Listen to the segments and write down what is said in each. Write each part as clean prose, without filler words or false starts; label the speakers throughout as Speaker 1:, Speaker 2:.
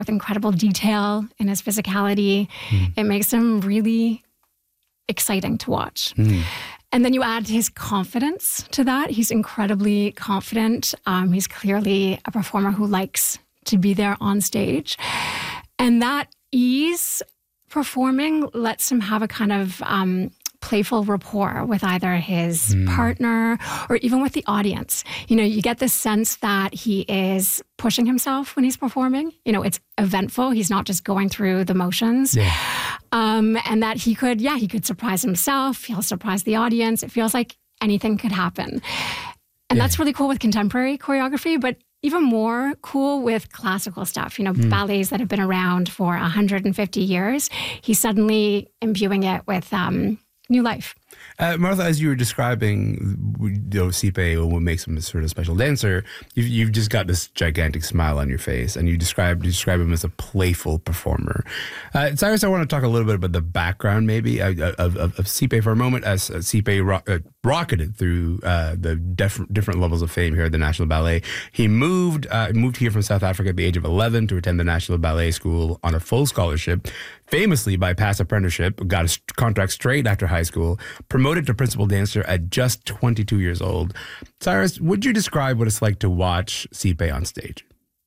Speaker 1: with incredible detail in his physicality. It makes him really exciting to watch. And then you add his confidence to that. He's incredibly confident. He's clearly a performer who likes to be there on stage. And that ease performing lets him have a kind of playful rapport with either his partner or even with the audience. You know, you get the sense that he is pushing himself when he's performing. You know, it's eventful. He's not just going through the motions. And that he could surprise himself. He'll surprise the audience. It feels like anything could happen. And that's really cool with contemporary choreography, but even more cool with classical stuff, you know, ballets that have been around for 150 years. He's suddenly imbuing it with new life.
Speaker 2: Martha, as you were describing, Sipe, what makes him a sort of special dancer, you've just got this gigantic smile on your face, and you describe him as a playful performer. Cyrus, I want to talk a little bit about the background, maybe, of Sipe for a moment, as Sipe rocketed through the different levels of fame here at the National Ballet. He moved here from South Africa at the age of 11 to attend the National Ballet School on a full scholarship. Famously by past apprenticeship, got a contract straight after high school, promoted to principal dancer at just 22 years old. Cyrus, would you describe what it's like to watch Sipe on stage?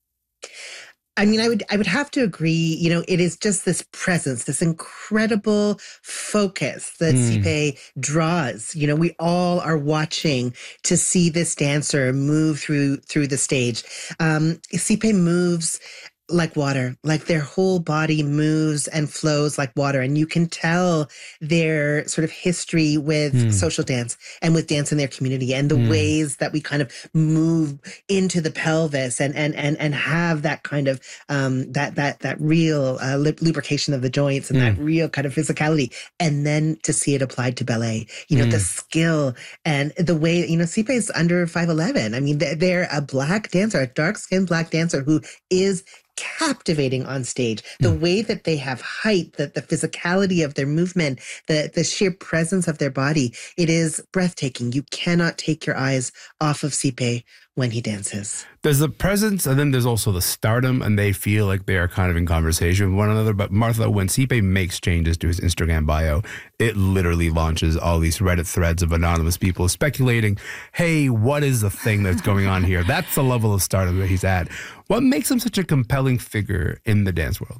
Speaker 3: I mean, I would have to agree. You know, it is just this presence, this incredible focus that Sipe draws. You know, we all are watching to see this dancer move through the stage. Sipe moves like water, like their whole body moves and flows like water. And you can tell their sort of history with social dance and with dance in their community and the ways that we kind of move into the pelvis and have that kind of, that real lubrication of the joints and that real kind of physicality. And then to see it applied to ballet, you know, the skill and the way, you know, Sipe is under 5'11". I mean, they're a black dancer, a dark-skinned black dancer who is captivating on stage. The way that they have height, the physicality of their movement, the sheer presence of their body, it is breathtaking. You cannot take your eyes off of Sipe when he dances.
Speaker 2: There's the presence, and then there's also the stardom, and they feel like they are kind of in conversation with one another. But Martha, when Sipe makes changes to his Instagram bio, it literally launches all these Reddit threads of anonymous people speculating, hey, what is the thing that's going on here? That's the level of stardom that he's at. What makes him such a compelling figure in the dance world?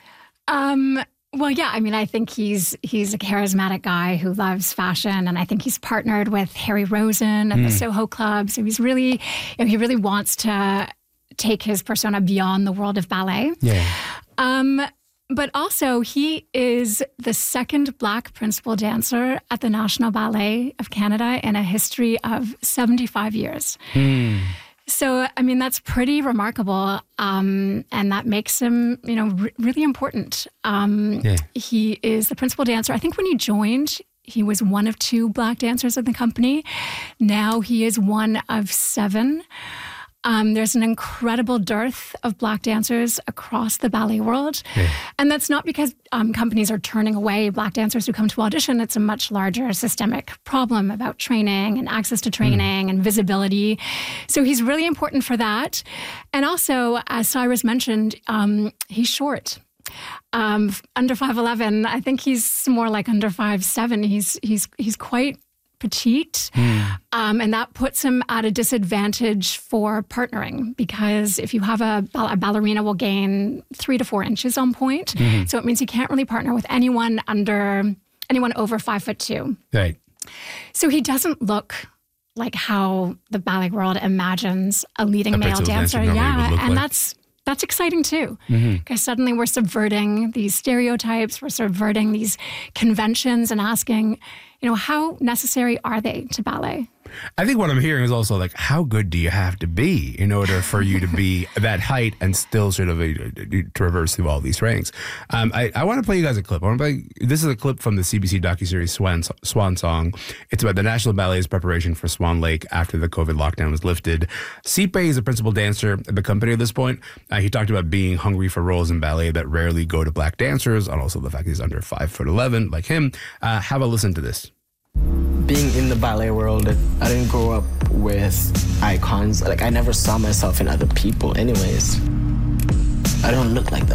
Speaker 1: Well, yeah, I mean, I think he's a charismatic guy who loves fashion, and I think he's partnered with Harry Rosen at the Soho Club. So he's really, he really wants to take his persona beyond the world of ballet. But also, he is the second Black principal dancer at the National Ballet of Canada in a history of 75 years. So, I mean, that's pretty remarkable, and that makes him, you know, really important. He is the principal dancer. I think when he joined, he was one of 2 Black dancers in the company. Now he is one of 7. There's an incredible dearth of Black dancers across the ballet world. And that's not because companies are turning away Black dancers who come to audition. It's a much larger systemic problem about training and access to training and visibility. So he's really important for that. And also, as Cyrus mentioned, he's short. Under 5'11". I think he's more like under 5'7". He's quite petite, and that puts him at a disadvantage for partnering, because if you have a ballerina will gain 3 to 4 inches on point, so it means he can't really partner with anyone over 5'2".
Speaker 2: Right.
Speaker 1: So he doesn't look like how the ballet world imagines a leading male dancer. And that's exciting too, because suddenly we're subverting these stereotypes, we're subverting these conventions and asking, you know, how necessary are they to ballet?
Speaker 2: I think what I'm hearing is also like, how good do you have to be in order for you to be that height and still sort of traverse through all these ranks? I want to play you guys a clip. This is a clip from the CBC docuseries Swan Song. It's about the National Ballet's preparation for Swan Lake after the COVID lockdown was lifted. Sipe is a principal dancer at the company at this point. He talked about being hungry for roles in ballet that rarely go to Black dancers, and also the fact he's under 5'11", like him. Have a listen to this.
Speaker 4: Being in the ballet world, I didn't grow up with icons. Like, I never saw myself in other people anyways. I don't look like that.